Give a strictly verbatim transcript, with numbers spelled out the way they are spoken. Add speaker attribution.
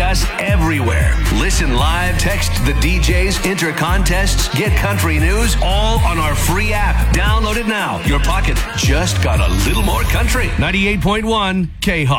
Speaker 1: us everywhere. Listen live, text the D Js, enter contests, get country news, all on our free app. Download it now. Your pocket just got a little more country. ninety-eight point one K-Hawk.